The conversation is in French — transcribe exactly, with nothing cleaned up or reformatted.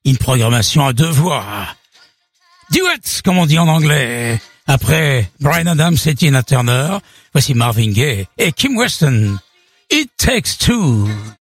Une programmation à deux voix. Duets, comme on dit en anglais. Après Bryan Adams et Tina Turner, voici Marvin Gaye et Kim Weston. It Takes Two.